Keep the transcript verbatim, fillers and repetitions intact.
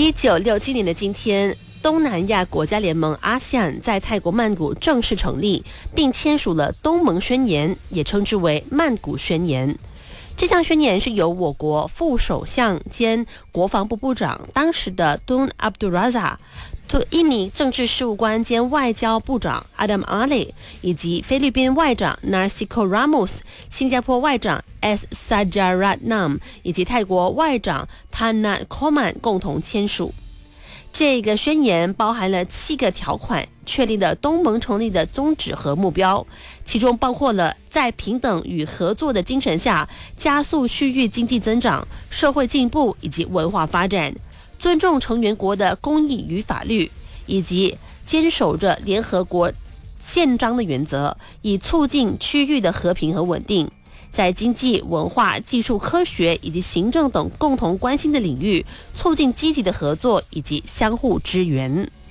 一九六七年的今天，东南亚国家联盟 A S E A N 在泰国曼谷正式成立，并签署了东盟宣言，也称之为曼谷宣言。这项宣言是由我国副首相兼国防部部长当时的 Tun Abdul Razak、印尼政治事务官兼外交部长 Adam Ali 以及菲律宾外长 Narcisco Ramos、新加坡外长 S Sajaratnam 以及泰国外长 Tanat Koman 共同签署。这个宣言包含了七个条款，确立了东盟成立的宗旨和目标，其中包括了在平等与合作的精神下，加速区域经济增长、社会进步以及文化发展，尊重成员国的公益与法律，以及坚守着联合国宪章的原则，以促进区域的和平和稳定。在经济、文化、技术、科学以及行政等共同关心的领域，促进积极的合作以及相互支援。